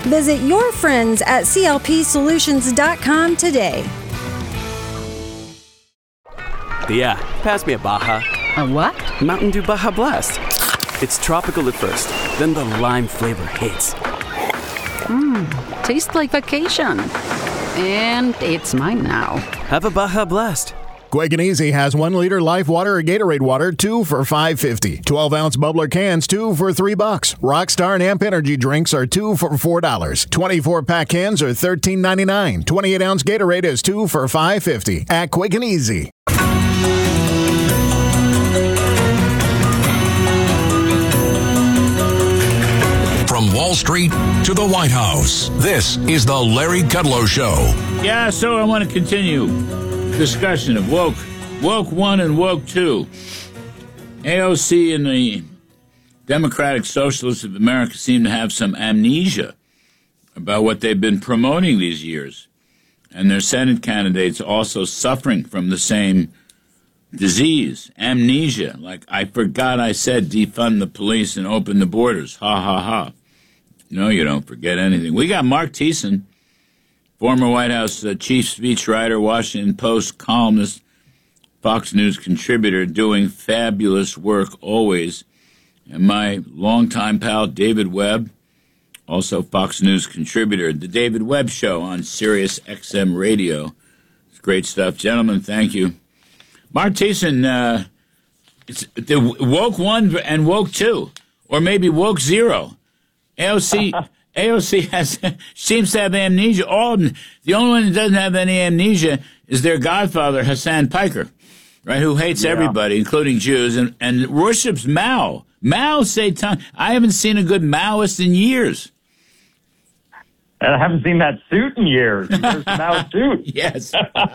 Visit your friends at clpsolutions.com today. Yeah, pass me a Baja. A what? Mountain Dew Baja Blast. It's tropical at first, then the lime flavor hits. Tastes like vacation. And it's mine now. Have a Baja Blast. Quick and Easy has 1 liter Life Water or Gatorade Water, 2 for $5.50. 12-ounce bubbler cans, 2 for $3. Rockstar and Amp Energy drinks are 2 for $4. 24-pack cans are $13.99. 28-ounce Gatorade is 2 for $5.50 at Quick and Easy. From Wall Street to the White House, this is the Larry Kudlow Show. Yeah, so I want to continue discussion of woke 1 and woke 2. AOC and the Democratic Socialists of America seem to have some amnesia about what they've been promoting these years. And their Senate candidates also suffering from the same disease, amnesia. Like, I forgot I said defund the police and open the borders. Ha, ha, ha. No, you don't forget anything. We got Mark Thiessen, former White House chief speechwriter, Washington Post columnist, Fox News contributor, doing fabulous work always. And my longtime pal, David Webb, also Fox News contributor. The David Webb Show on Sirius XM Radio. It's great stuff. Gentlemen, thank you. Mark Thiessen, it's the woke 1 and woke 2, or maybe woke 0. AOC seems to have amnesia. The only one that doesn't have any amnesia is their godfather, Hassan Piker, right? Who hates everybody, including Jews, and worships Mao. Mao Zedong. I haven't seen a good Maoist in years. And I haven't seen that suit in years. There's Mao's suit. Yes.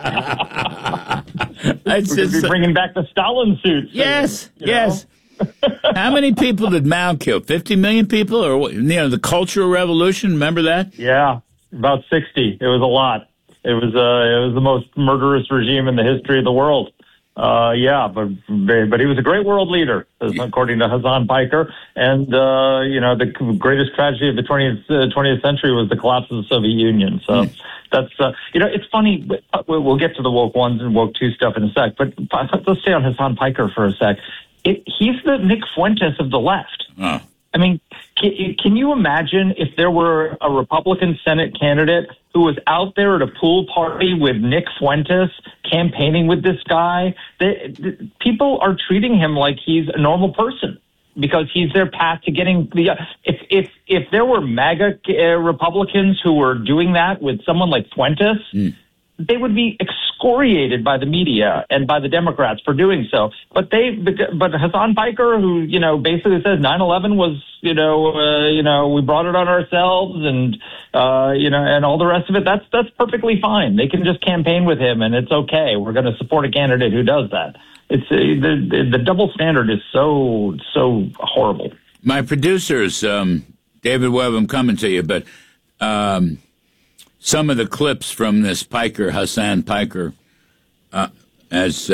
We're going to be bringing back the Stalin suit. Yes, yes. How many people did Mao kill? 50 million people? Or, the Cultural Revolution, remember that? Yeah, about 60. It was a lot. It was the most murderous regime in the history of the world. But he was a great world leader, according to Hassan Piker. And, the greatest tragedy of the 20th century was the collapse of the Soviet Union. So that's, it's funny. We'll get to the woke 1s and woke 2 stuff in a sec, but let's stay on Hassan Piker for a sec. He's the Nick Fuentes of the left. Oh. I mean, can you imagine if there were a Republican Senate candidate who was out there at a pool party with Nick Fuentes campaigning with this guy? People are treating him like he's a normal person because he's their path to getting the. If there were MAGA Republicans who were doing that with someone like Fuentes, they would be excoriated by the media and by the Democrats for doing so. But Hassan Piker, who, basically says 9/11 was, we brought it on ourselves and, and all the rest of it, that's perfectly fine. They can just campaign with him and it's okay. We're going to support a candidate who does that. It's the double standard is so horrible. My producers, David Webb, I'm coming to you, but, some of the clips from this Hassan Piker, as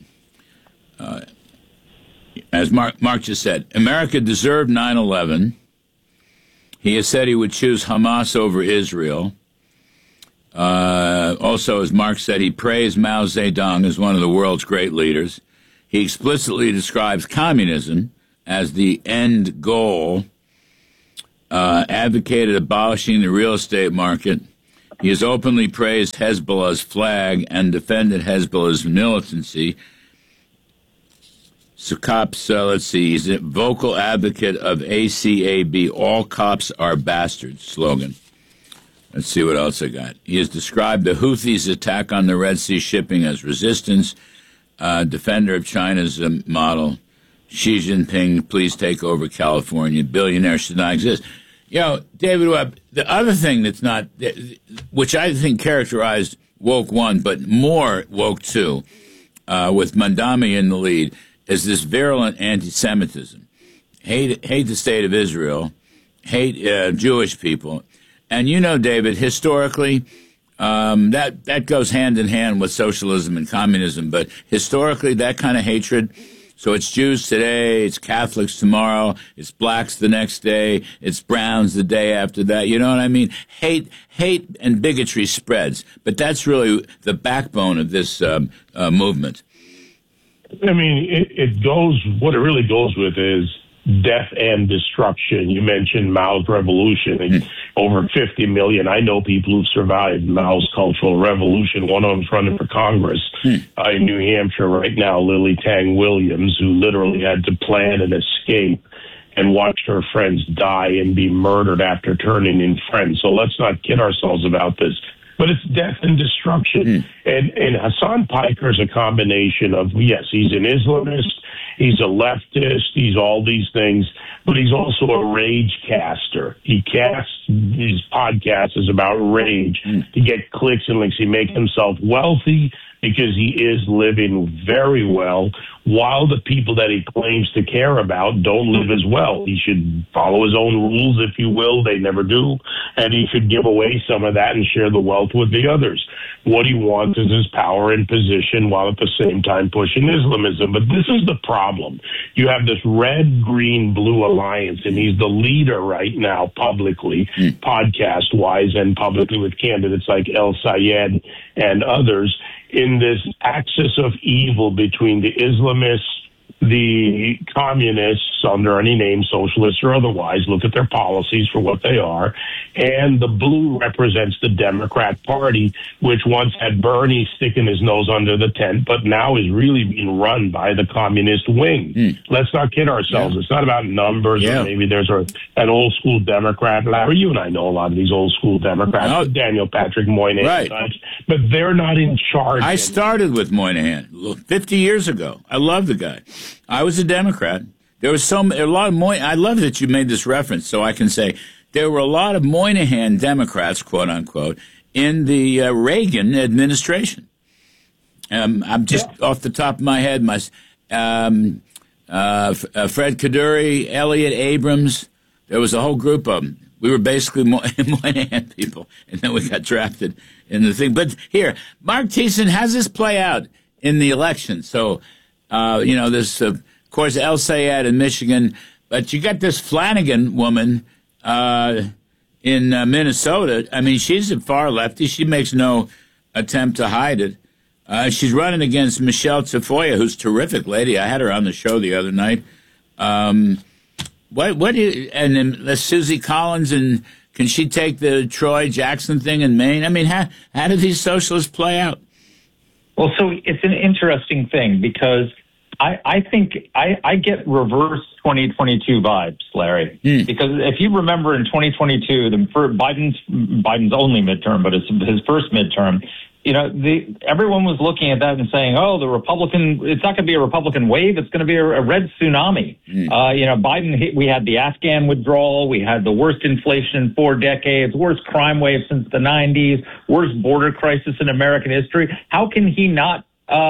Mark just said, America deserved 9/11. He has said he would choose Hamas over Israel. Also, as Mark said, he praised Mao Zedong as one of the world's great leaders. He explicitly describes communism as the end goal, advocated abolishing the real estate market. He has openly praised Hezbollah's flag and defended Hezbollah's militancy. So cops, he's a vocal advocate of ACAB, all cops are bastards slogan. Let's see what else I got. He has described the Houthis' attack on the Red Sea shipping as resistance, defender of China's model. Xi Jinping, please take over California. Billionaire should not exist. David Webb, the other thing that's not, which I think characterized woke 1, but more woke 2, with Mandami in the lead, is this virulent anti-Semitism. Hate the state of Israel, hate Jewish people. And David, historically, that goes hand in hand with socialism and communism. But historically, that kind of hatred So it's Jews today, it's Catholics tomorrow, it's blacks the next day, it's browns the day after that. You know what I mean? Hate and bigotry spreads. But that's really the backbone of this movement. I mean, it goes, what it really goes with is death and destruction. You mentioned Mao's revolution. Over 50 million. I know people who've survived Mao's Cultural Revolution. One of them's running for Congress in New Hampshire right now, Lily Tang Williams, who literally had to plan an escape and watched her friends die and be murdered after turning in friends. So let's not kid ourselves about this. But it's death and destruction. And Hassan Piker is a combination of, yes, he's an Islamist, he's a leftist, he's all these things, but he's also a rage caster. He casts his podcast is about rage to get clicks and links. He makes himself wealthy because he is living very well, while the people that he claims to care about don't live as well. He should follow his own rules, if you will. They never do. And he should give away some of that and share the wealth with the others. What he wants is his power and position, while at the same time pushing Islamism. But this is the problem. You have this red, green, blue alliance, and he's the leader right now publicly, podcast-wise, and publicly with candidates like El Sayed and others, in this axis of evil between the Islamists, the communists, under any name, socialists or otherwise, look at their policies for what they are, and the blue represents the Democrat Party, which once had Bernie sticking his nose under the tent, but now is really being run by the communist wing. Let's not kid ourselves. It's not about numbers, or maybe there's an old school Democrat. Larry, you and I know a lot of these old school Democrats, Daniel Patrick Moynihan and such, but they're not in charge. I started with Moynihan 50 years ago. I love the guy. I was a Democrat. There was a lot of Moynihan. I love that you made this reference, so I can say there were a lot of Moynihan Democrats, quote unquote, in the Reagan administration. I'm just off the top of my head. Fred Kaduri, Elliott Abrams. There was a whole group of them. We were basically Moynihan people, and then we got drafted in the thing. But here, Mark Thiessen, has this play out in the election? So, this, of course, El Sayed in Michigan, but you got this Flanagan woman in Minnesota. I mean, she's a far lefty. She makes no attempt to hide it. She's running against Michelle Tafoya, who's a terrific lady. I had her on the show the other night. What do you, and then Susie Collins, and can she take the Troy Jackson thing in Maine? I mean, how do these socialists play out? Well, so it's an interesting thing, because I think I get reverse 2022 vibes, Larry. Because if you remember in 2022, Biden's only midterm, but it's his first midterm, everyone was looking at that and saying, oh, it's not going to be a Republican wave, it's going to be a red tsunami. Biden, we had the Afghan withdrawal, we had the worst inflation in 4 decades, worst crime wave since the 90s, worst border crisis in American history. How can he not,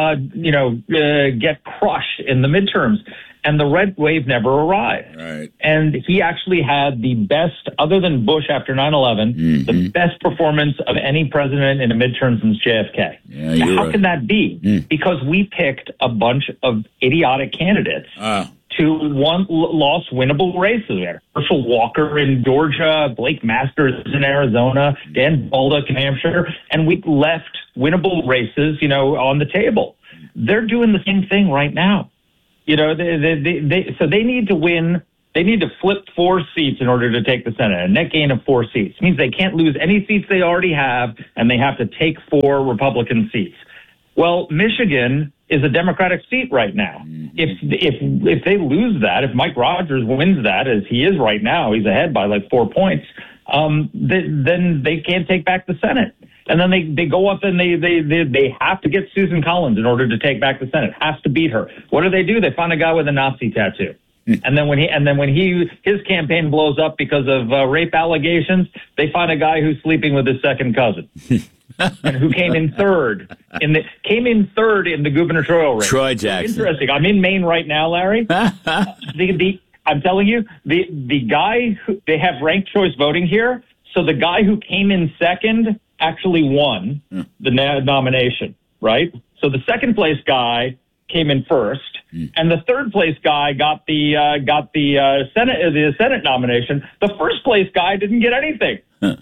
get crushed in the midterms? And the red wave never arrived. Right. And he actually had the best, other than Bush after 9/11, the best performance of any president in a midterm since JFK. Yeah, now, how can that be? Because we picked a bunch of idiotic candidates to lost winnable races there. Herschel Walker in Georgia, Blake Masters in Arizona, Dan Baldock in Hampshire, and we left winnable races, on the table. They're doing the same thing right now. So they need to win. They need to flip 4 seats in order to take the Senate. A net gain of 4 seats means they can't lose any seats they already have, and they have to take 4 Republican seats. Well, Michigan is a Democratic seat right now. If they lose that, if Mike Rogers wins that, as he is right now, he's ahead by like 4 points. Then they can't take back the Senate. And then they go up and they have to get Susan Collins in order to take back the Senate. Has to beat her. What do? They find a guy with a Nazi tattoo. And then when his campaign blows up because of rape allegations, they find a guy who's sleeping with his second cousin. And who came in third in the gubernatorial race. Troy Jackson. Interesting. I'm in Maine right now, Larry. I'm telling you, the guy they have ranked choice voting here. So the guy who came in second actually won the nomination, right? So the second place guy came in first, and the third place guy got the Senate nomination. The first place guy didn't get anything.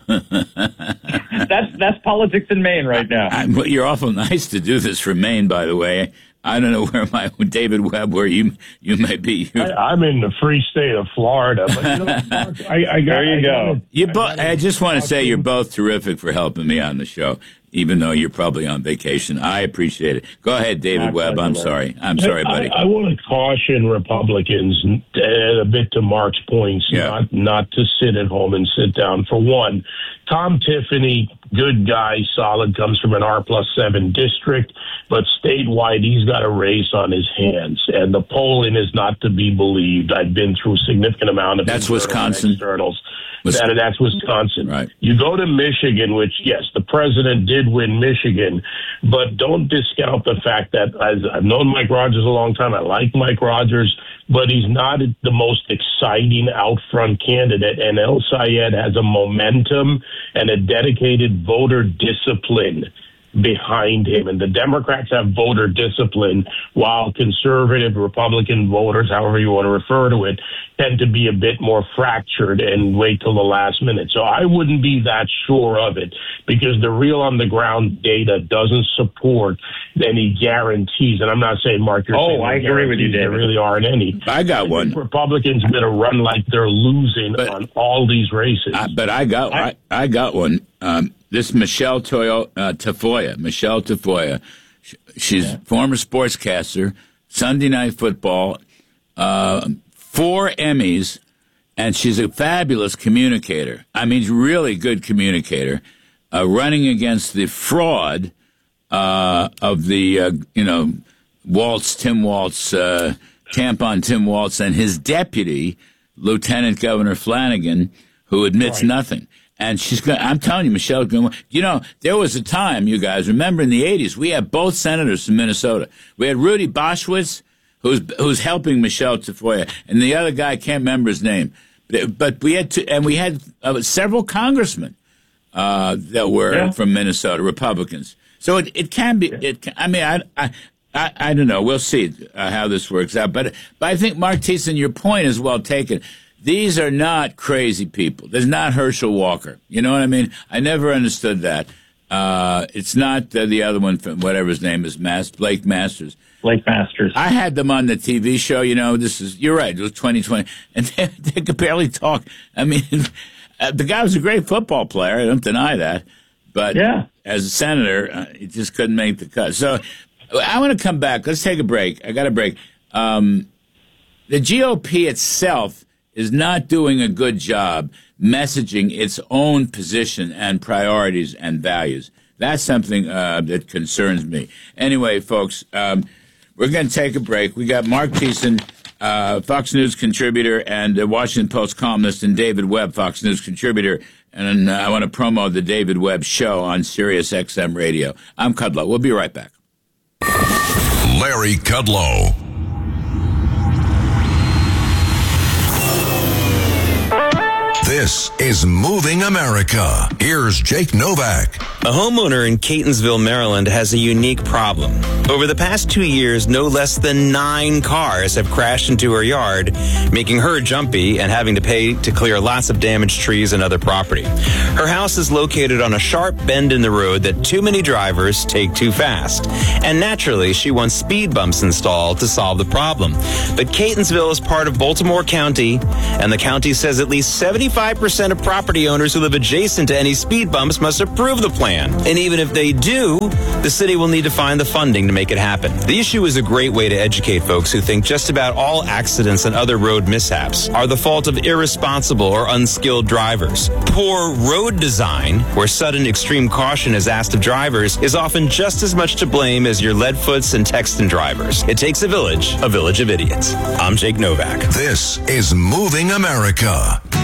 That's politics in Maine right now. You're awful nice to do this for Maine, by the way. I don't know where David Webb, where you may be. I'm in the free state of Florida. But there you go. I just want to say you're both terrific for helping me on the show, even though you're probably on vacation. I appreciate it. Go ahead, David Webb. I'm sorry, buddy. I want to caution Republicans a bit to Mark's points, not to sit at home and sit down. For one, Tom Tiffany, good guy, solid, comes from an R+7 district, but statewide he's got a race on his hands, and the polling is not to be believed. I've been through a significant amount of That's Wisconsin. Externals. That's Wisconsin. Right. You go to Michigan, which, yes, the president did win Michigan, but don't discount the fact that I've known Mike Rogers a long time. I like Mike Rogers, but he's not the most exciting out front candidate. And El Sayed has a momentum and a dedicated voter discipline behind him. And the Democrats have voter discipline, while conservative Republican voters, however you want to refer to it, tend to be a bit more fractured and wait till the last minute. So I wouldn't be that sure of it, because the real on the ground data doesn't support any guarantees. And I'm not saying, Mark, you're saying I agree with you, David. There really aren't any. I got one. Republicans are going to run like they're losing on all these races. But I got one. This Michelle Tafoya. She's former sportscaster, Sunday Night Football, 4 Emmys, and she's a fabulous communicator. I mean, really good communicator, running against the fraud of the, Tim Walz, tampon Tim Walz, and his deputy, Lieutenant Governor Flanagan, who admits nothing. And I'm telling you, Michelle, there was a time, you guys, remember in the 80s, we had both senators from Minnesota. We had Rudy Boschwitz, who's helping Michelle Tafoya, and the other guy, I can't remember his name. But we had several congressmen that were from Minnesota, Republicans. So it can be, I don't know. We'll see how this works out. But I think, Mark Thiessen, your point is well taken. These are not crazy people. There's not Herschel Walker. You know what I mean? I never understood that. It's not the other one from whatever his name is, Blake Masters. Blake Masters. I had them on the TV show. You're right. It was 2020. And they could barely talk. I mean, the guy was a great football player. I don't deny that. But as a senator, he just couldn't make the cut. So I want to come back. Let's take a break. I got a break. The GOP itself is not doing a good job messaging its own position and priorities and values. That's something that concerns me. Anyway, folks, we're going to take a break. We got Mark Thiessen, Fox News contributor and Washington Post columnist, and David Webb, Fox News contributor. And I want to promo the David Webb Show on Sirius XM Radio. I'm Kudlow. We'll be right back. Larry Kudlow. This is Moving America. Here's Jake Novak. A homeowner in Catonsville, Maryland has a unique problem. Over the past 2 years, no less than 9 cars have crashed into her yard, making her jumpy and having to pay to clear lots of damaged trees and other property. Her house is located on a sharp bend in the road that too many drivers take too fast. And naturally, she wants speed bumps installed to solve the problem. But Catonsville is part of Baltimore County, and the county says at least 75% of property owners who live adjacent to any speed bumps must approve the plan. And even if they do, the city will need to find the funding to make it happen. The issue is a great way to educate folks who think just about all accidents and other road mishaps are the fault of irresponsible or unskilled drivers. Poor road design, where sudden extreme caution is asked of drivers, is often just as much to blame as your leadfoots and Texan drivers. It takes a village of idiots. I'm Jake Novak. This is Moving America.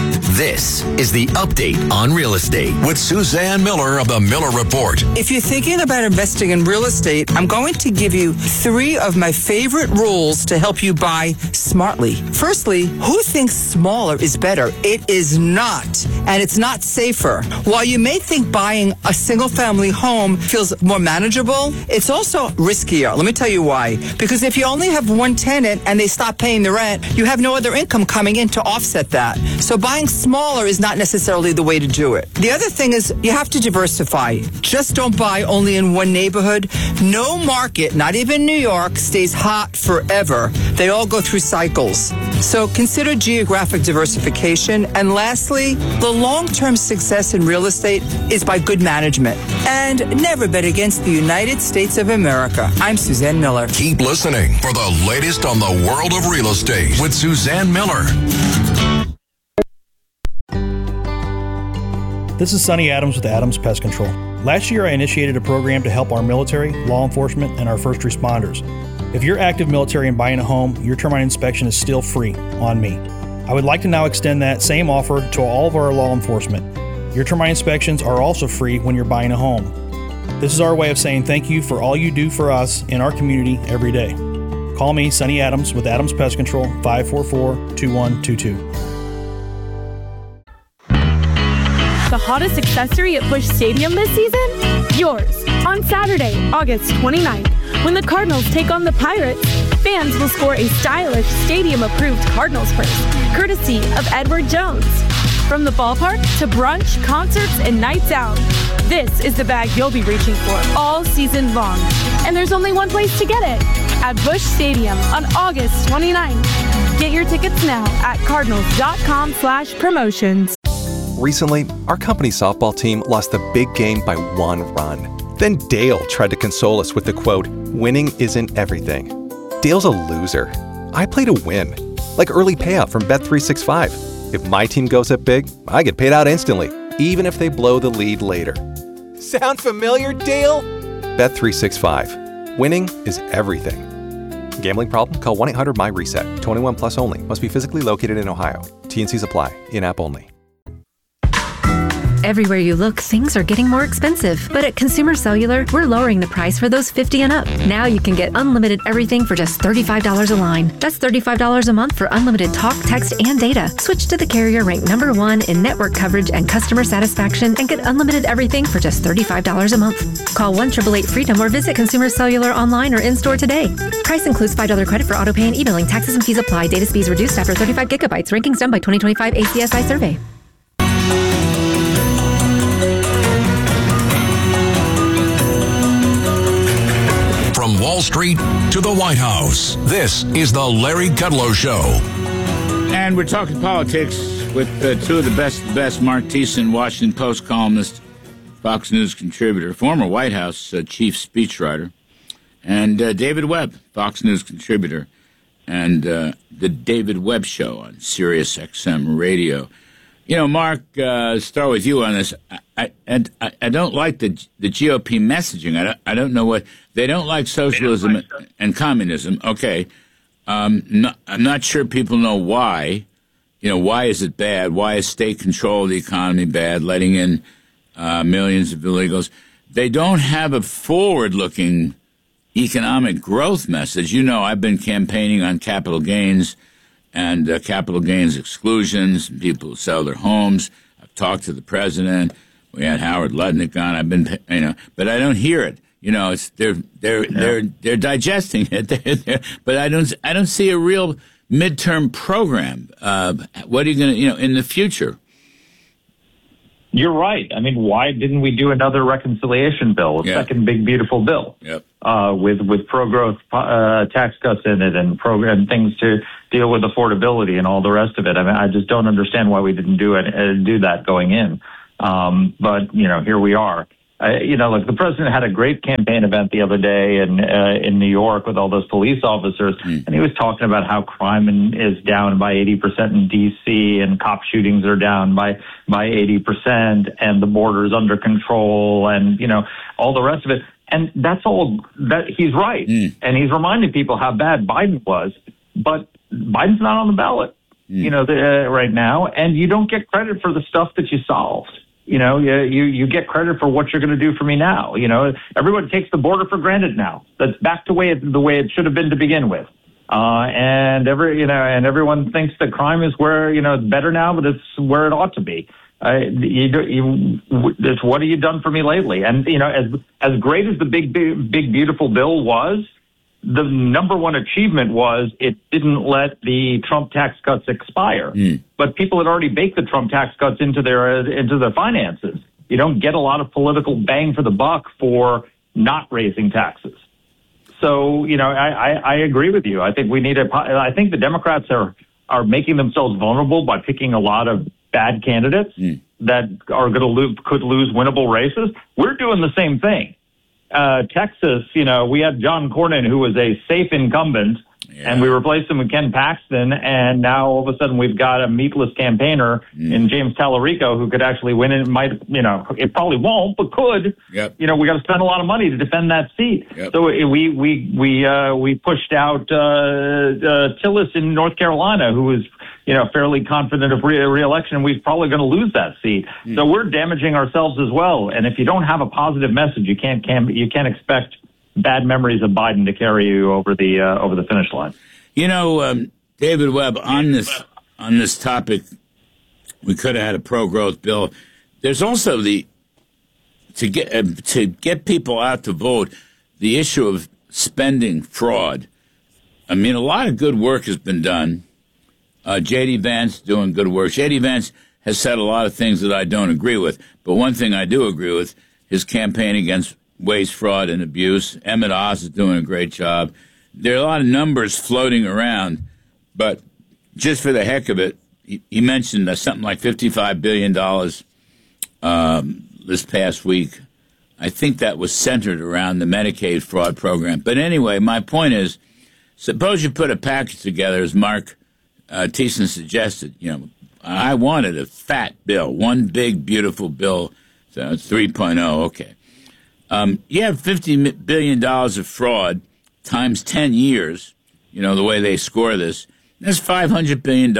This is the Update on Real Estate with Suzanne Miller of the Miller Report. If you're thinking about investing in real estate, I'm going to give you 3 of my favorite rules to help you buy smartly. Firstly, who thinks smaller is better? It is not, and it's not safer. While you may think buying a single-family home feels more manageable, it's also riskier. Let me tell you why. Because if you only have one tenant and they stop paying the rent, you have no other income coming in to offset that. So buying smaller is not necessarily the way to do it. The other thing is you have to diversify. Just don't buy only in one neighborhood. No market, not even New York, stays hot forever. They all go through cycles. So consider geographic diversification. And lastly, the long-term success in real estate is by good management. And never bet against the United States of America. I'm Suzanne Miller. Keep listening for the latest on the world of real estate with Suzanne Miller. This is Sonny Adams with Adams Pest Control. Last year, I initiated a program to help our military, law enforcement, and our first responders. If you're active military and buying a home, your termite inspection is still free on me. I would like to now extend that same offer to all of our law enforcement. Your termite inspections are also free when you're buying a home. This is our way of saying thank you for all you do for us in our community every day. Call me, Sonny Adams, with Adams Pest Control, 544-2122. The hottest accessory at Busch Stadium this season? Yours. On Saturday, August 29th, when the Cardinals take on the Pirates, fans will score a stylish stadium-approved Cardinals purse, courtesy of Edward Jones. From the ballpark to brunch, concerts, and nights out, this is the bag you'll be reaching for all season long. And there's only one place to get it, at Busch Stadium on August 29th. Get your tickets now at cardinals.com/promotions. Recently, our company softball team lost the big game by 1 run. Then Dale tried to console us with the quote, "Winning isn't everything." Dale's a loser. I play to win, like early payout from Bet365. If my team goes up big, I get paid out instantly, even if they blow the lead later. Sound familiar, Dale? Bet365. Winning is everything. Gambling problem? Call 1-800-MY-RESET. 21 plus only. Must be physically located in Ohio. T&Cs apply. In-app only. Everywhere you look, things are getting more expensive. But at Consumer Cellular, we're lowering the price for those 50 and up. Now you can get unlimited everything for just $35 a line. That's $35 a month for unlimited talk, text, and data. Switch to the carrier ranked #1 in network coverage and customer satisfaction and get unlimited everything for just $35 a month. Call 1-888-FREEDOM or visit Consumer Cellular online or in-store today. Price includes $5 credit for autopay and e-billing. Taxes and fees apply. Data speeds reduced after 35 gigabytes. Rankings done by 2025 ACSI survey. From Wall Street to the White House, this is the Larry Kudlow Show. And we're talking politics with 2 of the best, Mark Thiessen, Washington Post columnist, Fox News contributor, former White House chief speechwriter, and David Webb, Fox News contributor, and the David Webb Show on Sirius XM Radio. You know, Mark, start with you on this. I don't like the GOP messaging. I don't know what they don't like socialism and communism. Okay, I'm not sure people know why. You know, why is it bad? Why is state control of the economy bad? Letting in millions of illegals. They don't have a forward-looking economic growth message. You know, I've been campaigning on capital gains and capital gains exclusions, and people who sell their homes. I've talked to the president. We had Howard Lutnick on. I've been, but I don't hear it. You know, it's they're digesting it. But I don't see a real midterm program. What are you going to, in the future? You're right. I mean, why didn't we do another reconciliation bill, a second big beautiful bill, with pro-growth tax cuts in it and program things to deal with affordability and all the rest of it? I mean, I just don't understand why we didn't do that going in. But here we are. Look, the president had a great campaign event the other day in New York with all those police officers, and he was talking about how crime is down by 80% in D.C. and cop shootings are down by 80%, and the border is under control, and all the rest of it. And that's all. That he's right, and he's reminding people how bad Biden was, but Biden's not on the ballot. right now, and you don't get credit for the stuff that you solved. You get credit for what you're going to do for me now. Everyone takes the border for granted now. That's back to the way it should have been to begin with. And everyone thinks that crime is where, it's better now, but it's where it ought to be. It's what have you done for me lately? And, as great as the big, beautiful bill was, the number one achievement was it didn't let the Trump tax cuts expire. But people had already baked the Trump tax cuts into their finances. You don't get a lot of political bang for the buck for not raising taxes. So, I agree with you. I think I think the Democrats are making themselves vulnerable by picking a lot of bad candidates that are going to could lose winnable races. We're doing the same thing. Texas, we had John Cornyn, who was a safe incumbent, and we replaced him with Ken Paxton, and now all of a sudden we've got a meatless campaigner in James Tallarico who could actually win it. It probably won't, but could. Yep. We got to spend a lot of money to defend that seat. Yep. So we pushed out Tillis in North Carolina, who was fairly confident of re-election. We're probably going to lose that seat. So we're damaging ourselves as well. And if you don't have a positive message, you can't expect bad memories of Biden to carry you over the finish line. David Webb, on this topic, we could have had a pro-growth bill. There's also to get people out to vote, the issue of spending fraud. I mean, a lot of good work has been done. J.D. Vance doing good work. J.D. Vance has said a lot of things that I don't agree with, but one thing I do agree with, his campaign against waste, fraud, and abuse. Emmett Oz is doing a great job. There are a lot of numbers floating around, but just for the heck of it, he mentioned something like $55 billion this past week. I think that was centered around the Medicaid fraud program. But anyway, my point is, suppose you put a package together, as Mark Thiessen suggested. I wanted a fat bill, one big, beautiful bill. So it's 3.0, okay. You have $50 billion of fraud times 10 years, the way they score this. That's $500 billion.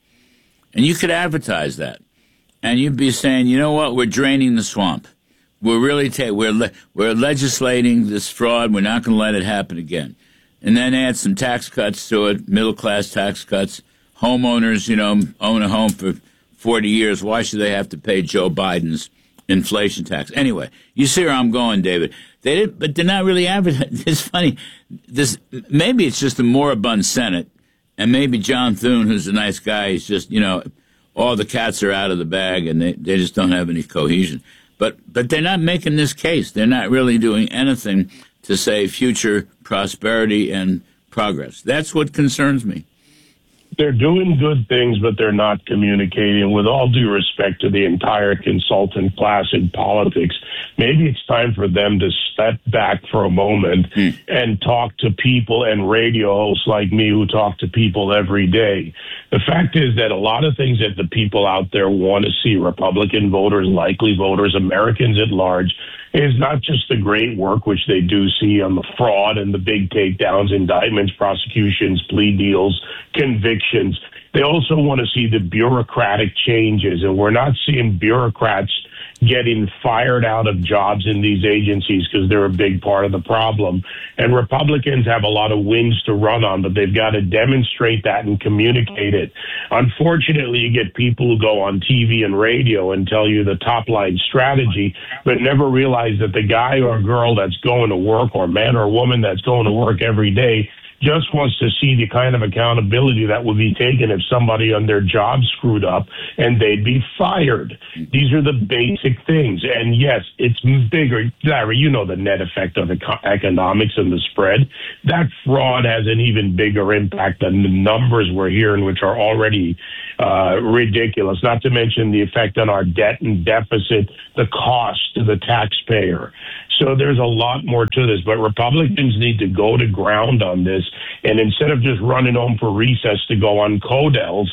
And you could advertise that. And you'd be saying, you know what, we're draining the swamp. We're really we're legislating this fraud. We're not going to let it happen again. And then add some tax cuts to it, middle-class tax cuts. Homeowners, own a home for 40 years. Why should they have to pay Joe Biden's inflation tax? Anyway, you see where I'm going, David. But they're not really advertising. It's funny. Maybe it's just a moribund Senate, and maybe John Thune, who's a nice guy, is just, all the cats are out of the bag, and they just don't have any cohesion. But they're not making this case. They're not really doing anything to say future prosperity and progress. That's what concerns me. They're doing good things, but they're not communicating. With all due respect to the entire consultant class in politics, maybe it's time for them to step back for a moment and talk to people and radio hosts like me who talk to people every day. The fact is that a lot of things that the people out there want to see, Republican voters, likely voters, Americans at large, is not just the great work which they do see on the fraud and the big takedowns, indictments, prosecutions, plea deals, convictions. They also want to see the bureaucratic changes, and we're not seeing bureaucrats getting fired out of jobs in these agencies because they're a big part of the problem. And Republicans have a lot of wings to run on, but they've got to demonstrate that and communicate it. Unfortunately, you get people who go on TV and radio and tell you the top line strategy, but never realize that the guy or girl that's going to work, or man or woman that's going to work every day, just wants to see the kind of accountability that would be taken if somebody on their job screwed up and they'd be fired. These are the basic things. And yes, it's bigger. Larry, you know the net effect of economics and the spread. That fraud has an even bigger impact than the numbers we're hearing, which are already ridiculous, not to mention the effect on our debt and deficit, the cost to the taxpayer. So there's a lot more to this, but Republicans need to go to ground on this. And instead of just running home for recess to go on Codels,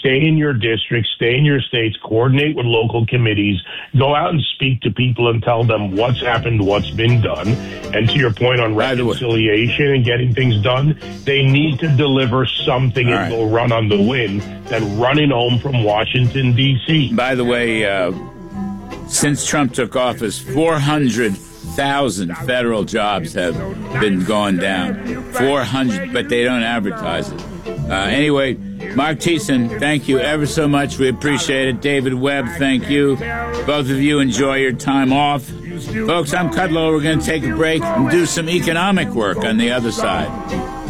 stay in your districts, stay in your states, coordinate with local committees, go out and speak to people and tell them what's happened, what's been done. And to your point on reconciliation and getting things done, they need to deliver something and go run on the wind than running home from Washington, D.C. By the way, since Trump took office, 400,000 federal jobs have been gone down. 400, but they don't advertise it. Anyway, Mark Thiessen, thank you ever so much. We appreciate it. David Webb, thank you. Both of you enjoy your time off. Folks, I'm Kudlow. We're going to take a break and do some economic work on the other side.